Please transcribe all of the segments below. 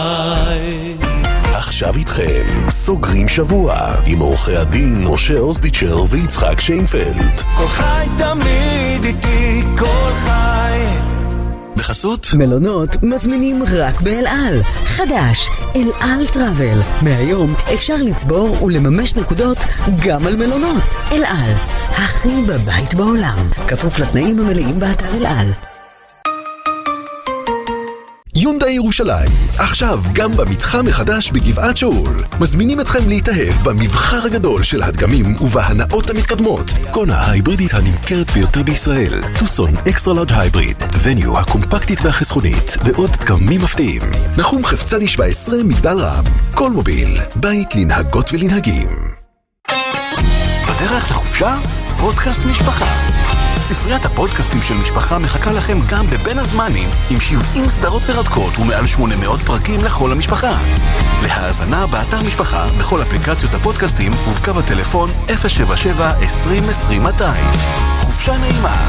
עכשיו איתכם, סוגרים שבוע, עם עורכי הדין משה אוזדיצ'ר ויצחק שיינפלד. כל חי תמיד איתי, כל חי. בחסות מלונות מזמינים רק באל על. חדש, אל על טראבל. מהיום אפשר לצבור ולממש נקודות גם על מלונות. אל על, הכי בבית בעולם. כפוף לתנאים המלאים באתר אל על. יונדאי ירושלים, עכשיו גם במתחם החדש בגבעת שאול. מזמינים אתכם להתאהב במבחר הגדול של הדגמים ובהנאות המתקדמות. קונה ההיברידית הנמכרת ביותר בישראל, טוסון אקסטרה לארג' הייבריד, וניו הקומפקטית והחסכונית, ועוד דגמים מפתיעים. נחום חפצדי 17, מגדל רם. כל מוביל, בית לנהגות ולנהגים. בדרך לחופשה? פודקאסט משפחה. ספריית הפודקאסטים של משפחה מחכה לכם גם בבין הזמנים, עם 70 סדרות מרתקות ומעל 800 פרקים לכל המשפחה. להאזנה באתר משפחה, בכל אפליקציות הפודקאסטים ובקו הטלפון 077-2020-200. חופשה נעימה.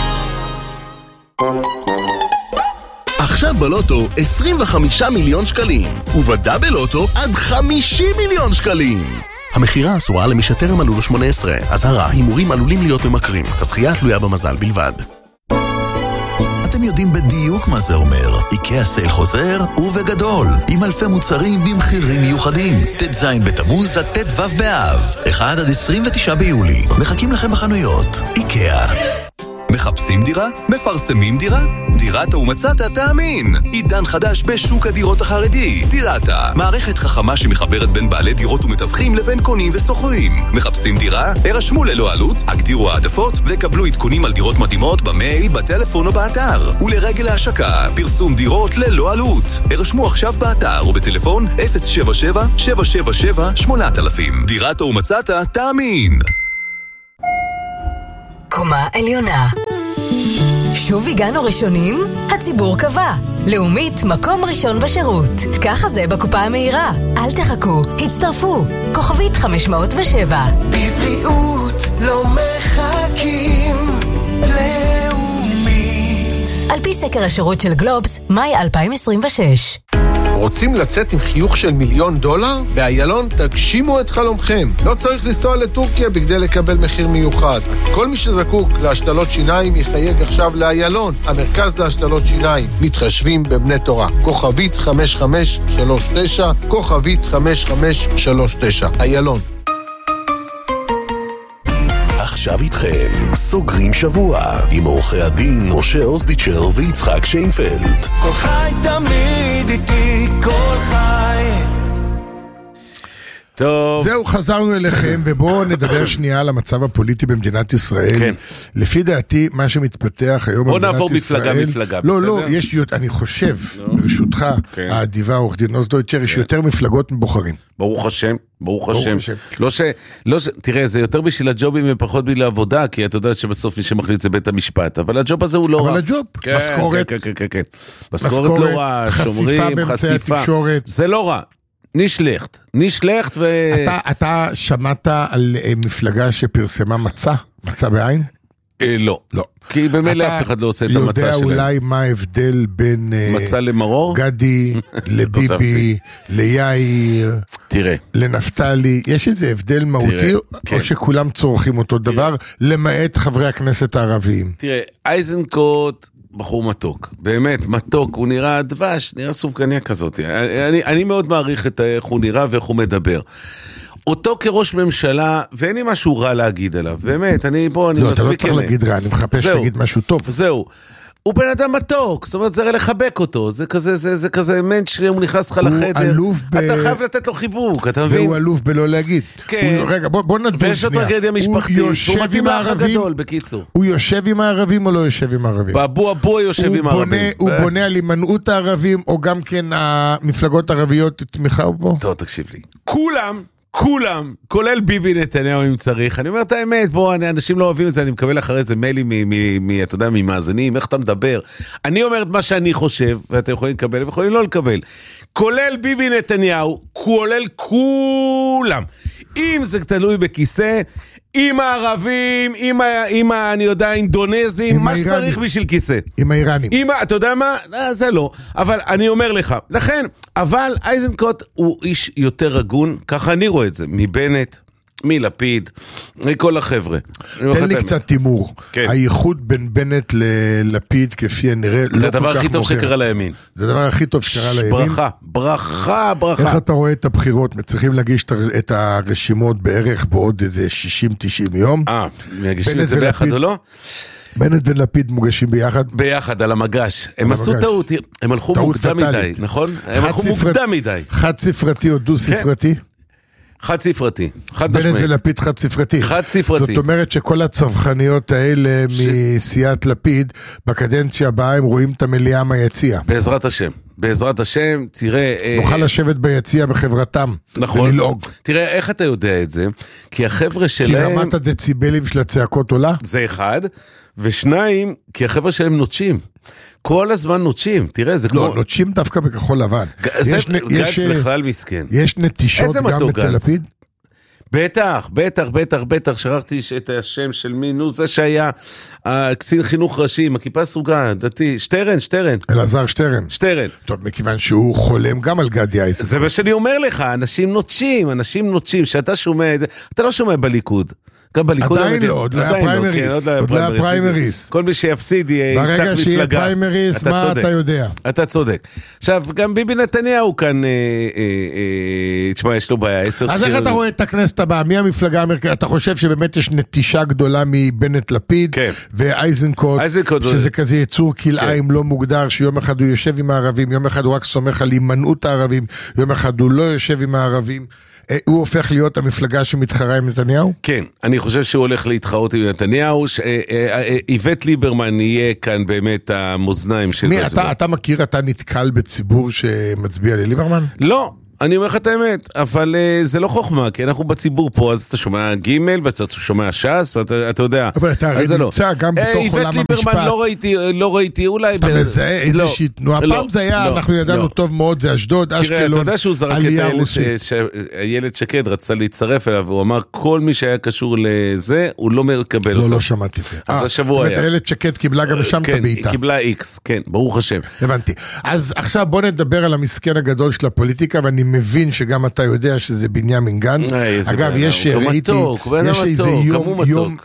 עכשיו בלוטו 25 מיליון שקלים, ובדאבל לוטו עד 50 מיליון שקלים. המחירה אסורה למי שטרם מלאו לו 18. אזהרה, הימורים עלולים להיות ממכרים. הזכייה תלויה במזל בלבד. אתם יודעים בדיוק מה זה אומר. איקאה סייל חוזר ובגדול, עם אלפי מוצרים במחירים מיוחדים. ט"ז בתמוז עד ט"ו באב, 1 עד 29 ביולי. מחכים לכם בחנויות. איקאה. מחפשים דירה? מפרסמים דירה? דירתה ומצאת תאמין. עידן חדש בשוק הדירות החרדי. דירתה, מערכת חכמה שמחברת בין בעלי דירות ומתווכים לבין קונים וסוחרים. מחפשים דירה? הרשמו ללא עלות, הגדירו העדפות וקבלו עדכונים על דירות מתאימות במייל, בטלפון או באתר. ולרגל ההשקה, פרסום דירות ללא עלות. הרשמו עכשיו באתר או בטלפון 077-777-8000. דירתה ומצאת תאמין. קומה עליונה. שוב הגענו ראשונים? הציבור קבע. לאומית מקום ראשון בשירות. ככה זה בקופה המהירה. אל תחכו, הצטרפו. כוכבית 507. בבריאות לא מחכים. לאומית. על פי סקר השירות של גלובס, מאי 2026. רוצים לצאת עם חיוך של $1,000,000? באיילון תגשימו את חלומכם. לא צריך לנסוע לטורקיה בכדי לקבל מחיר מיוחד. אז כל מי שזקוק להשתלות שיניים יחייג עכשיו לאיילון, המרכז להשתלות שיניים. מתחשבים בבני תורה. כוכבית 5539, כוכבית 5539. איילון. עכשיו איתכם, סוגרים שבוע, עם עורכי הדין משה אוזדיצ'ר ויצחק שיינפלד. כל חי תמיד איתי, כל חי. טוב. זהו, חזרנו אליכם, ובואו נדבר שנייה על המצב הפוליטי במדינת ישראל. כן. לפי דעתי, מה שמתפתח היום במדינת ישראל... בואו נעבור מפלגה, לא, בסדר? לא, אני חושב, ברשותך, האדיבה, עורך דין אוזדיצ'ר, יש יותר מפלגות מבוחרים. ברוך השם, ברוך השם. תראה, זה יותר בשביל הג'ובים ופחות בשביל העבודה, כי אתה יודע שבסוף מי שמחליט זה בית המשפט, אבל הג'וב הזה הוא לא רע. אבל הג'וב, משכורת. כן. משכורת לא רע, שומרים, חשיפה. זה לא רע. נשלחת ו... אתה שמעת על מפלגה שפרסמה מצע בעין? לא. כי במילא אף אחד לא עושה את המצע שלהם. אתה יודע אולי מה ההבדל בין... מצע למרור? גדי, לביבי, ליאיר, תראה. לנפתלי. יש איזה הבדל מהותי, או שכולם צורכים אותו דבר, למעט חברי הכנסת הערביים? תראה, אייזנקוט... בחור מתוק, באמת מתוק, הוא נראה דבש, נראה סופגניה כזאת. אני מאוד מעריך את איך הוא נראה ואיך הוא מדבר. אותו כראש ממשלה, ואין לי משהו רע להגיד עליו, באמת, לא, אתה לא צריך להגיד רע, אני מחפש שתגיד משהו טוב. זהו. הוא בן אדם מתוק, זאת אומרת, זה הרי לחבק אותו, זה כזה מנץ' הוא נכנס לך לחדר, אתה חייב לתת לו חיבוק, אתה מבין? והוא אלוף בלא להגיד. רגע, בוא נדבר שנייה. ויש לו טרגדיה משפחתית, הוא מתאים לאח הגדול, בקיצור. הוא יושב עם הערבים או לא יושב עם הערבים? באבו יושב עם הערבים. הוא בונה על הימנעות הערבים, או גם כן המפלגות הערביות תמיכה בו? טוב, תקשיב לי. כולם, כולל ביבי נתניהו אם צריך, אני אומר את האמת, בוא, אנשים לא אוהבים את זה, אני מקבל אחרי זה מיילים אתה יודע, ממאזנים, איך אתה מדבר, אני אומר את מה שאני חושב, ואתם יכולים לקבל ויכולים לא לקבל, כולל ביבי נתניהו, כולל כולם, אם זה תלוי בכיסא, עם הערבים, עם אני יודע, האינדונזים, מה שצריך בשביל כיסא. עם האיראנים. אתה יודע מה? זה לא. אבל אני אומר לך, לכן, אבל איזנקוט הוא איש יותר הגון, ככה אני רואה את זה, מבנט, מלפיד, מכל החבר'ה. תן לי קצת תימור. הייחוד בין בנט ללפיד כפי הנראה לא כל כך מוכר. זה הדבר הכי טוב שקרה לימין. זה הדבר הכי טוב שקרה לימין. ברכה. איך אתה רואה את הבחירות? צריכים להגיש את הרשימות בערך בעוד איזה 60-90 יום. מגישים את זה ביחד או לא? בנט ולפיד מוגשים ביחד. ביחד, על המגש. הם עשו טעות, הם הלכו מוקדם מדי, נכון? הם הלכו מוקדם מדי. חד ספרתי או דו ספרתי? חד ספרתי, חד משמעית. בנט ולפיד חד ספרתי. חד ספרתי. זאת אומרת שכל הצווחניות האלה מסיעת לפיד, בקדנציה הבאה הם רואים את המליאה מהיציאה. בעזרת השם. בעזרת השם, תראה... נוכל לשבת ביציאה בחברתם. נכון. וללעוג. תראה, איך אתה יודע את זה? כי החבר'ה שלהם... כי רמת הדציבלים של הצעקות עולה? זה אחד. ושניים, כי החבר'ה שלהם נוטשים. כל הזמן נוטשים. תראה, זה כמו... לא, נוטשים דווקא בכחול לבן. גנץ בכלל מסכן. יש נטישות גם אצל לפיד? בטח, שכחתי את השם של מי, נו, זה שהיה קצין חינוך ראשי, עם הכיפה סרוגה, דתי, שטרן. אלעזר שטרן. טוב, מכיוון שהוא חולם גם על גדי איזנקוט. זה מה שאני אומר לך, אנשים נוטשים, שאתה שומע את זה, אתה לא שומע בליכוד. עדיין לא, עוד לא היה פריימריס. כל מי שיפסיד יפתח מפלגה. ברגע שיהיה פריימריס, מה אתה יודע? אתה צודק. עכשיו, גם ביבי נתניהו כאן, תשמע, יש לו בעיה, 10 אז איך אתה רואה את הכנסת הבאה? מי המפלגה המרכזית? אתה חושב שבאמת יש נטישה גדולה מבנט לפיד, ואייזנקוט, שזה כזה יצור כלאיים לא מוגדר, שיום אחד הוא יושב עם הערבים, יום אחד הוא רק סומך על הימנעות הערבים, יום אחד הוא לא יושב עם הערבים. הוא הופך להיות המפלגה שמתחרה עם נתניהו? כן, אני חושב שהוא הולך להתחרות עם נתניהו, איווט ליברמן יהיה כאן באמת המאזניים של... מי, אתה מכיר, אתה נתקל בציבור שמצביע לליברמן? לא. אני אומר לך את האמת, אבל זה לא חוכמה, כי אנחנו בציבור פה, אז אתה שומע ג' ואתה שומע ש"ס, ואתה יודע. אבל אתה הרי נמצא גם בתוך עולם המשפט. איווט ליברמן לא ראיתי, אולי... אתה מזהה איזושהי תנועה. פעם זה היה, אנחנו ידענו טוב מאוד, זה אשדוד, אשקלון, אתה יודע שהוא זרק את הילד שקד, רצה להצטרף אליו, והוא אמר, כל מי שהיה קשור לזה, הוא לא מקבל אותו. לא שמעתי את זה. אז השבוע היה. הילד שקד קיבלה גם שם את הבעיטה. קיבלה X, כן, ברוך השם. הבנתי. אז עכשיו בוא נדבר על המסכן הגדול של הפוליטיקה, ואני מבין שגם אתה יודע שזה בנימין גנץ. אגב, ראיתי, יש איזה יום,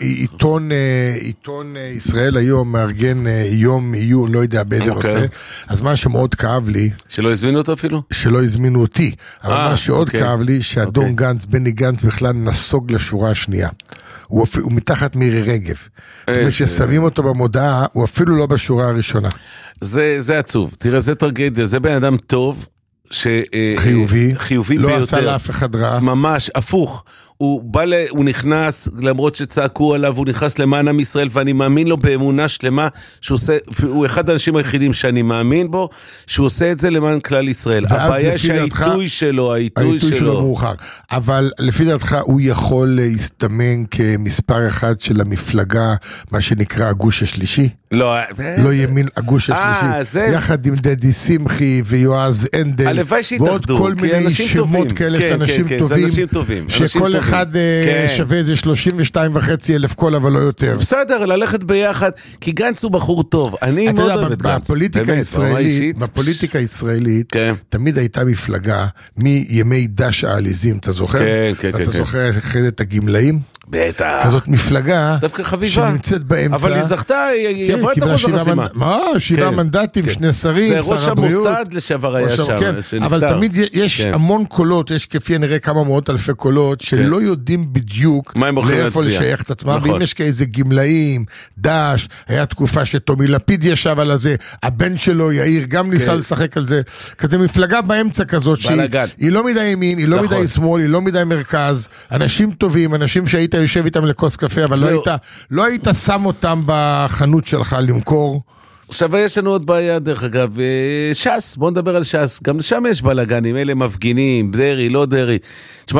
עיתון ישראל היום, מארגן יום עיון, לא יודע באיזה נושא, אז מה שמאוד כאב לי, שלא הזמינו אותו אפילו? שלא הזמינו אותי, אבל מה שעוד כאב לי, שאדון גנץ, בני גנץ בכלל נסוג לשורה השנייה. הוא מתחת מירי רגב. כששמים אותו במודעה, הוא אפילו לא בשורה הראשונה. זה עצוב. תראה, זה טרגדיה, זה בן אדם טוב, חיובי ביותר. לא עשה לאף אחד רע. ממש, הפוך. הוא נכנס, למרות שצעקו עליו, הוא נכנס למען עם ישראל, ואני מאמין לו באמונה שלמה, הוא אחד האנשים היחידים שאני מאמין בו, שהוא עושה את זה למען כלל ישראל. הבעיה שהעיתוי שלו, העיתוי שלו מאוחר. אבל לפי דעתך, הוא יכול להסתמן כמספר אחד של המפלגה, מה שנקרא הגוש השלישי? לא ימין, הגוש השלישי. יחד עם דדי שמחי ויועז אנדל, ועוד כל מיני שמות כאלה של אנשים טובים, שכל אחד שווה איזה 32,500 קול, אבל לא יותר. בסדר, ללכת ביחד, כי גנץ הוא בחור טוב. אני מאוד אוהב את גנץ. בפוליטיקה הישראלית, תמיד הייתה מפלגה מימי דש העליזים, אתה זוכר? כן. אתה זוכר אחרי את הגמלאים? בטח. כזאת מפלגה שנמצאת באמצע. אבל היא זכתה, היא עברה את הראש החסימה. 7 מנדטים, 2 שרים, שר הבריאות. זה ראש המוסד לשעבר היה שם, שנפטר. אבל תמיד יש המון קולות, יש כפי נראה כמה מאות אלפי קולות, שלא יודעים בדיוק לאיפה לשייך את עצמם, ואם יש כאיזה גמלאים, דש, היה תקופה שטומי לפיד ישב על הזה, הבן שלו יאיר גם ניסה לשחק על זה, כזה מפלגה באמצע כזאת, שהיא לא מדי ימין, היא לא מדי שמאל, היא לא מדי מרכז, אנשים טובים, אנשים שהיית יושב איתם לכוס קפה, אבל לא היית שם אותם בחנות שלך למכור. עכשיו יש לנו עוד בעיה דרך אגב, ש"ס, בוא נדבר על ש"ס, גם שם יש בלגנים, אלה מפגינים, דרי, לא דרי. תשמע,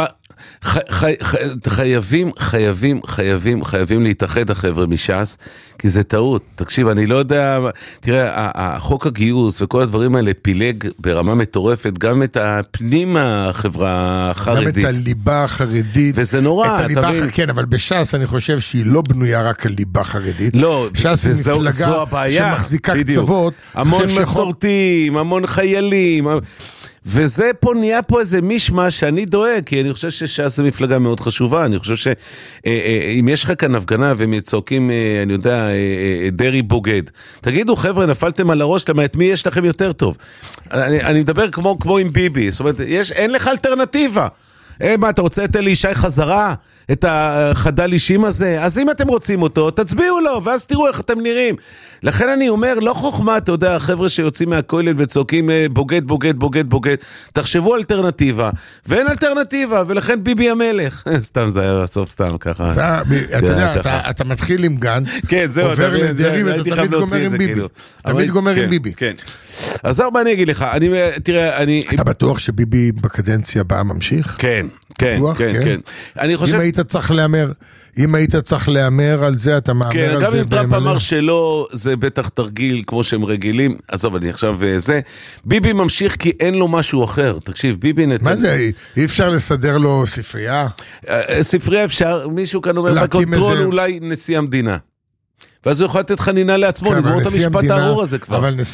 חייבים להתאחד החבר'ה מש"ס, כי זה טעות. תקשיב, אני לא יודע, תראה, החוק הגיוס וכל הדברים האלה פילג ברמה מטורפת, גם את הפנים החברה החרדית. גם את הליבה החרדית. וזה נורא, כן, אבל בש"ס אני חושב שהיא לא בנויה רק על ליבה חרדית. לא, ש"ס היא מפלגה שמחזיקה קצוות. המון מסורתיים, המון חיילים, וזה פה נהיה פה איזה מישמה שאני דואג, כי אני חושב שש"ס זה מפלגה מאוד חשובה, אני חושב שאם יש לך כאן הפגנה והם צועקים, אני יודע, דרי בוגד, תגידו חבר'ה, נפלתם על הראש, למעט מי יש לכם יותר טוב? אני מדבר כמו עם ביבי, זאת אומרת, אין לך אלטרנטיבה. מה, אתה רוצה את אלי ישי חזרה? את החדל אישים הזה? אז אם אתם רוצים אותו, תצביעו לו, ואז תראו איך אתם נראים. לכן אני אומר, לא חוכמה, אתה יודע, החבר'ה שיוצאים מהכולל וצועקים בוגד, בוגד, בוגד, בוגד. תחשבו אלטרנטיבה, ואין אלטרנטיבה, ולכן ביבי המלך. סתם, זה היה בסוף סתם ככה. אתה יודע, אתה מתחיל עם גנץ, עובר לדרעי, ואתה תמיד גומר עם ביבי. תמיד גומר עם ביבי. כן. אז מה אני אגיד לך? אתה בטוח שביבי בקדנציה הבאה ממשיך? כן. כן, כן. אני חושב... אם היית צריך להיאמר על זה, אתה מאמר על זה. גם אם טראמפ אמר שלא, זה בטח תרגיל כמו שהם רגילים. עזוב, אני עכשיו זה. ביבי ממשיך כי אין לו משהו אחר. תקשיב, ביבי נתן... מה זה? אי אפשר לסדר לו ספרייה? ספרייה אפשר, מישהו כאן אומר, בקונטרול אולי נשיא המדינה. ואז הוא יכול לתת חנינה לעצמו, לגמור את המשפט הארור הזה כבר. אבל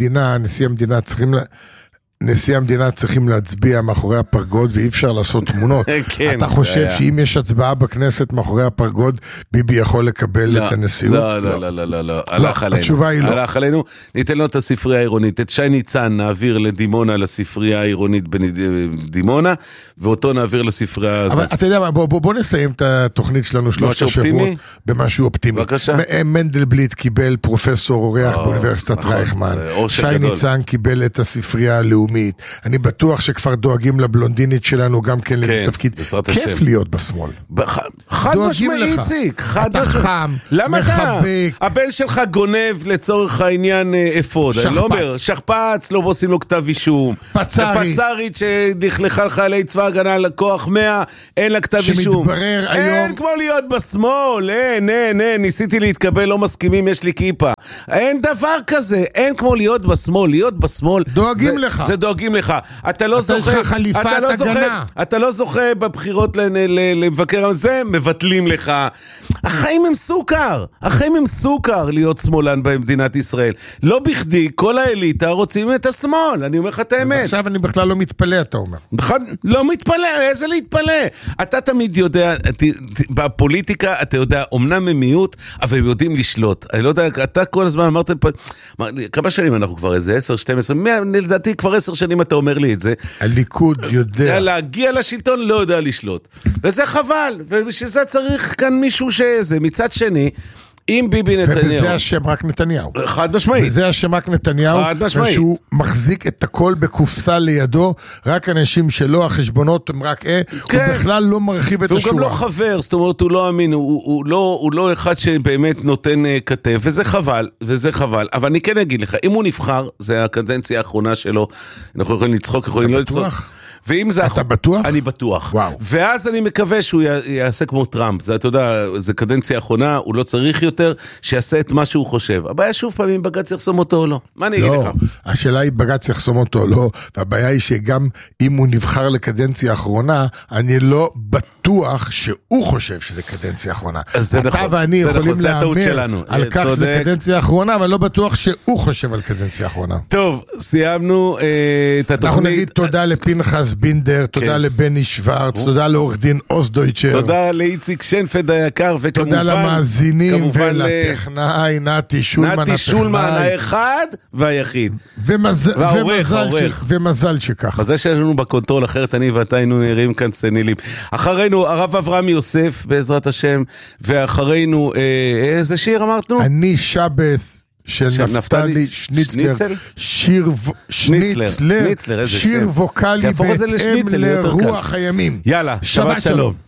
נשיא המדינה צריכים להצביע מאחורי הפרגוד, ואי אפשר לעשות תמונות. אתה חושב שאם יש הצבעה בכנסת מאחורי הפרגוד, ביבי יכול לקבל את הנשיאות? לא. הלך עלינו. התשובה היא לא. הלך עלינו, ניתן לו את הספרייה העירונית. את שי ניצן נעביר לדימונה לספרייה העירונית בדימונה, ואותו נעביר לספרייה הזאת. אבל אתה יודע מה, בוא נסיים את התוכנית שלנו 3 שבועות במשהו אופטימי. בבקשה. מנדלבליט קיבל פרופסור אורח באוניברסיטת רייכמן. שי ניצן קיבל את הספרייה הלאומית. אני בטוח שכבר דואגים לבלונדינית שלנו גם כן לתפקיד. כיף להיות בשמאל. חד משמעי, איציק. אתה חם, מחבק. הבן שלך גונב לצורך העניין אפוד. אני לא אומר, שכפץ, לא עושים לו כתב אישום. פצרית שנכלכה לחיילי צבא הגנה על כוח 100, אין לה כתב אישום. שמתברר היום... אין כמו להיות בשמאל, אין. ניסיתי להתקבל, לא מסכימים, יש לי כיפה. אין דבר כזה, אין כמו להיות בשמאל. להיות בשמאל... דואגים לך. זה דואגים לך. אתה לא זוכה בבחירות למבקר הזה, מבטלים לך. החיים הם סוכר להיות שמאלן במדינת ישראל. לא בכדי, כל האליטה רוצים את השמאל. אני אומר לך את האמת. עכשיו אני בכלל לא מתפלא, אתה אומר. לא מתפלא, איזה להתפלא? אתה תמיד יודע, בפוליטיקה אתה יודע, אומנם הם מיעוט, אבל הם יודעים לשלוט. אני לא יודע, אתה כל הזמן אמרת, כמה שנים אנחנו כבר, איזה 10, 12, לדעתי כבר 10 שנים אתה אומר לי את זה. הליכוד יודע. להגיע לשלטון לא יודע לשלוט. וזה חבל, ובשביל זה צריך כאן מישהו שזה. מצד שני, אם ביבי נתניהו... ובזה השם רק נתניהו. חד משמעית. וזה השם רק נתניהו. חד משמעית. ושהוא מחזיק את הכל בקופסה לידו, רק אנשים שלא, החשבונות הם רק הוא בכלל לא מרחיב את השורה. והוא גם לא חבר, זאת אומרת, הוא לא אמין, הוא לא אחד שבאמת נותן כתף, וזה חבל, אבל אני כן אגיד לך, אם הוא נבחר, זה הקדנציה האחרונה שלו, אנחנו יכולים לצחוק, יכולים לא לצחוק. ואם זה... אתה בטוח? אני בטוח. וואו. ואז אני מקווה שהוא יעשה כמו טראמפ. זה, אתה יודע, זה קדנציה האחרונה, הוא לא צריך יותר, שיעשה את מה שהוא חושב. הבעיה שוב פעמים, בג"ץ יחסום אותו או לא. מה אני אגיד לך? לא, השאלה היא בג"ץ יחסום אותו או לא, והבעיה היא שגם אם הוא נבחר לקדנציה האחרונה, אני לא בטוח שהוא חושב שזה קדנציה האחרונה. אתה ואני יכולים להאמר על כך שזה קדנציה האחרונה, אבל לא בטוח שהוא חושב על קדנציה האחרונה. טוב, סיימנו את התוכנית. אנחנו נגיד תודה לפנחס בינדר, תודה לבני שוורץ, תודה לעורך דין אוסדויצ'ר. תודה לאיציק שנפד היקר, וכמובן... תודה למאזינים ולטכנאי, נתי שולמן, נתי שולמן, האחד והיחיד. ומזל שככה. מזל שלנו בקונטרול, אחרת אני ואתה היינו נראים כאן סנילים. אחרינו, הרב אברהם יוסף, בעזרת השם, ואחרינו, איזה שיר אמרנו? אני שבס. של נפתלי שניצלר, שיר ווקלי בהתאם לרוח הימים. יאללה, שבת שלום.